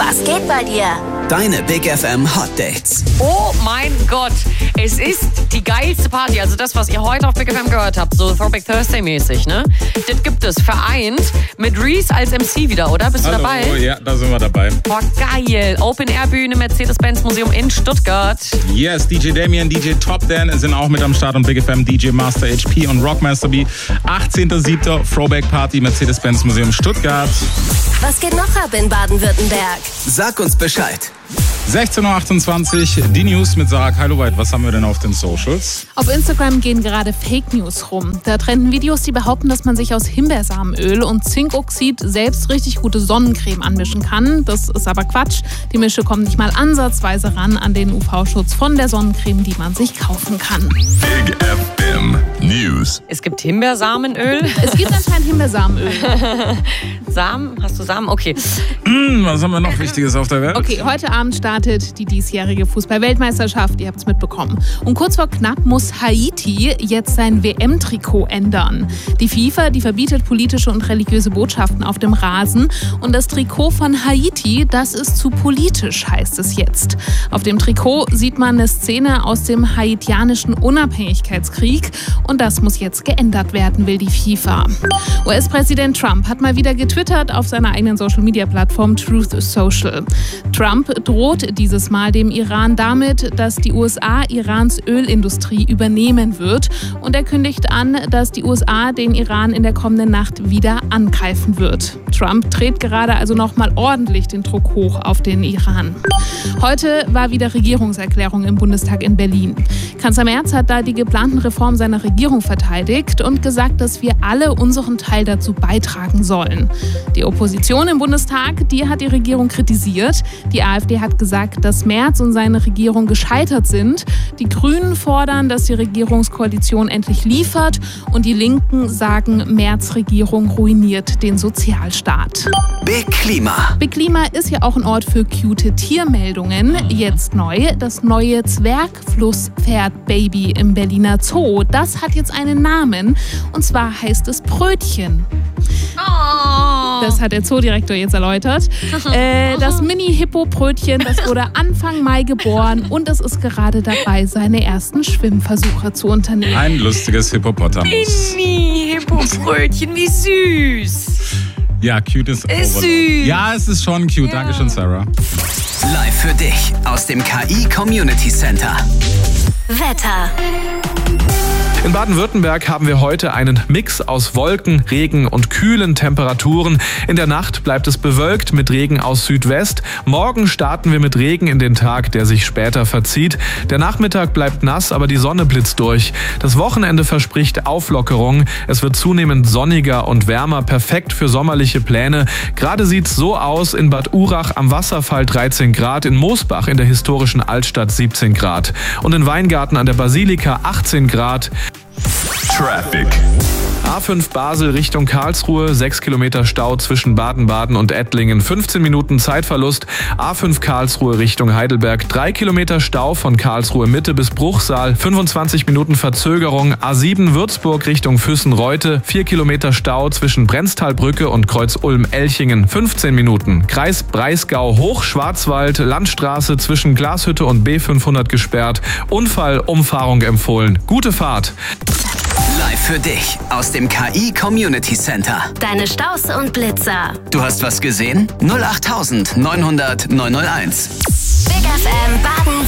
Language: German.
Was geht bei dir? Deine Big FM Hot Dates. Oh mein Gott, es ist die geilste Party. Also das, was ihr heute auf Big FM gehört habt, so Throwback Thursday mäßig, ne? Das gibt es vereint mit Reese als MC wieder, oder? Bist du dabei? Oh ja, da sind wir dabei. Boah, geil. Open-Air-Bühne, Mercedes-Benz Museum in Stuttgart. Yes, DJ Damien, DJ Top Dan sind auch mit am Start und Big FM, DJ Master HP und Rockmaster B. 18.07. Throwback Party, Mercedes-Benz Museum Stuttgart. Was geht noch ab in Baden-Württemberg? Sag uns Bescheid. 16.28 Uhr, die News mit Sarah Keiloweit. Was haben wir denn auf den Socials? Auf Instagram gehen gerade Fake News rum. Da trenden Videos, die behaupten, dass man sich aus Himbeersamenöl und Zinkoxid selbst richtig gute Sonnencreme anmischen kann. Das ist aber Quatsch. Die Mische kommt nicht mal ansatzweise ran an den UV-Schutz von der Sonnencreme, die man sich kaufen kann. Big FM News. Es gibt Himbeersamenöl. Es gibt anscheinend Himbeersamenöl. Samen? Hast du Samen? Okay. Was haben wir noch Wichtiges auf der Welt? Okay, heute Abend startet die diesjährige Fußball-Weltmeisterschaft. Ihr habt es mitbekommen. Und kurz vor knapp muss Haiti jetzt sein WM-Trikot ändern. Die FIFA, die verbietet politische und religiöse Botschaften auf dem Rasen. Und das Trikot von Haiti, das ist zu politisch, heißt es jetzt. Auf dem Trikot sieht man eine Szene aus dem haitianischen Unabhängigkeitskrieg. Und das muss jetzt geändert werden, will die FIFA. US-Präsident Trump hat mal wieder getwittert auf seiner eigenen Social-Media-Plattform Truth Social. Trump droht dieses Mal dem Iran damit, dass die USA Irans Ölindustrie übernehmen wird. Und er kündigt an, dass die USA den Iran in der kommenden Nacht wieder angreifen wird. Trump dreht gerade also nochmal ordentlich den Druck hoch auf den Iran. Heute war wieder Regierungserklärung im Bundestag in Berlin. Kanzler Merz hat da die geplanten Reformen seiner Regierung verteidigt und gesagt, dass wir alle unseren Teil dazu beitragen sollen. Die Opposition im Bundestag, die hat die Regierung kritisiert. Die AfD hat gesagt, dass Merz und seine Regierung gescheitert sind. Die Grünen fordern, dass die Regierungskoalition endlich liefert. Und die Linken sagen, Merz' Regierung ruiniert den Sozialstaat. Big Klima. Big Klima ist ja auch ein Ort für cute Tiermeldungen. Jetzt neu, das neue Zwergflusspferd-Baby im Berliner Zoo. Das hat jetzt einen Namen und zwar heißt es Brötchen. Das hat der Zoodirektor jetzt erläutert. Das Mini-Hippo-Brötchen, das wurde Anfang Mai geboren und es ist gerade dabei, seine ersten Schwimmversuche zu unternehmen. Ein lustiges Hippopotamus. Mini-Hippo-Brötchen, wie süß. Ja, cute ist Ist Overload. süß. Ja, es ist schon cute. Ja. Dankeschön, Sarah. Live für dich aus dem KI Community Center. Wetter. In Baden-Württemberg haben wir heute einen Mix aus Wolken, Regen und kühlen Temperaturen. In der Nacht bleibt es bewölkt mit Regen aus Südwest. Morgen starten wir mit Regen in den Tag, der sich später verzieht. Der Nachmittag bleibt nass, aber die Sonne blitzt durch. Das Wochenende verspricht Auflockerung. Es wird zunehmend sonniger und wärmer, perfekt für sommerliche Pläne. Gerade sieht's so aus: in Bad Urach am Wasserfall 13 Grad, in Moosbach in der historischen Altstadt 17 Grad und in Weingarten an der Basilika 18 Grad. Traffic. A5 Basel Richtung Karlsruhe, 6 Kilometer Stau zwischen Baden-Baden und Ettlingen, 15 Minuten Zeitverlust. A5 Karlsruhe Richtung Heidelberg, 3 Kilometer Stau von Karlsruhe Mitte bis Bruchsal, 25 Minuten Verzögerung. A7 Würzburg Richtung Füssen-Reute, 4 Kilometer Stau zwischen Brenztalbrücke und Kreuz-Ulm-Elchingen, 15 Minuten. Kreis Breisgau Hochschwarzwald, Landstraße zwischen Glashütte und B500 gesperrt. Unfall, Umfahrung empfohlen. Gute Fahrt. Live für dich aus dem KI Community Center. Deine Staus und Blitzer. Du hast was gesehen? 08900 901. Big FM Baden